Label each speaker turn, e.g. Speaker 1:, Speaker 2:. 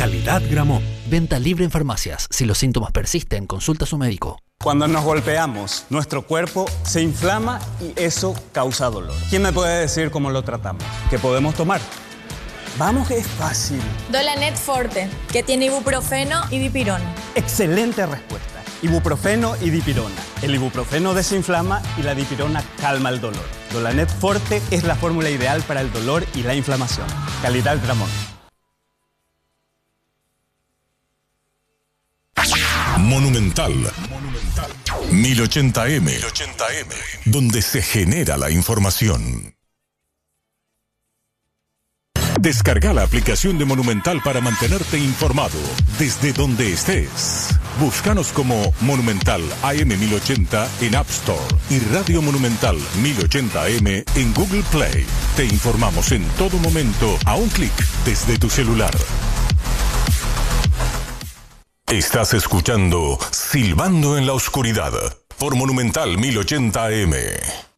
Speaker 1: Calidad Gramont.
Speaker 2: Venta libre en farmacias. Si los síntomas persisten, consulta a su médico.
Speaker 3: Cuando nos golpeamos, nuestro cuerpo se inflama y eso causa dolor. ¿Quién me puede decir cómo lo tratamos? ¿Qué podemos tomar? Vamos, que es fácil.
Speaker 4: Dolanet Forte, que tiene ibuprofeno y dipirona.
Speaker 3: Excelente respuesta. Ibuprofeno y dipirona. El ibuprofeno desinflama y la dipirona calma el dolor. Dolanet Forte es la fórmula ideal para el dolor y la inflamación. Calidad Gramont.
Speaker 5: Monumental 1080m, donde se genera la información. Descarga la aplicación de Monumental para mantenerte informado desde donde estés. Búscanos como Monumental AM 1080 en App Store y Radio Monumental 1080m en Google Play. Te informamos en todo momento a un clic desde tu celular. Estás escuchando Silbando en la Oscuridad por Monumental 1080m.